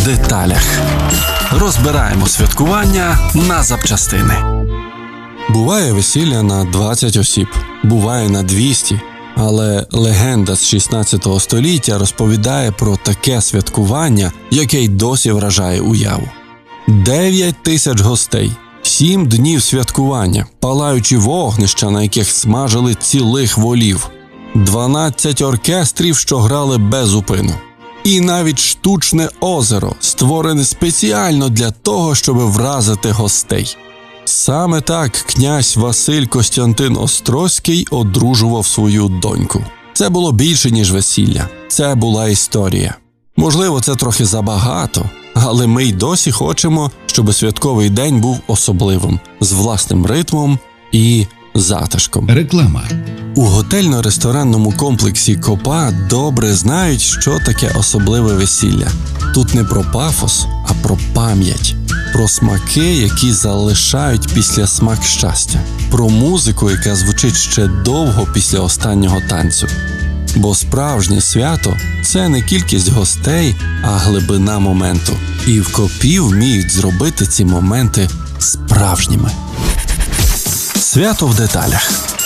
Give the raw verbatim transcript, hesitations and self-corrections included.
деталях. Розбираємо святкування на запчастини. Буває весілля на двадцять осіб, буває на двісті. Але легенда з шістнадцятого століття розповідає про таке святкування, яке й досі вражає уяву. Дев'ять тисяч гостей, сім днів святкування, палаючі вогнища, на яких смажили цілих волів, дванадцять оркестрів, що грали без зупину. І навіть штучне озеро, створене спеціально для того, щоб вразити гостей. Саме так князь Василь Костянтин Острозький одружував свою доньку. Це було більше, ніж весілля. Це була історія. Можливо, це трохи забагато, але ми й досі хочемо, щоб святковий день був особливим, з власним ритмом і затишком. Реклама. У готельно-ресторанному комплексі «Копа» добре знають, що таке особливе весілля. Тут не про пафос, а про пам'ять. Про смаки, які залишають післясмак щастя. Про музику, яка звучить ще довго після останнього танцю. Бо справжнє свято – це не кількість гостей, а глибина моменту. І в «Копі» вміють зробити ці моменти справжніми. Свято в деталях.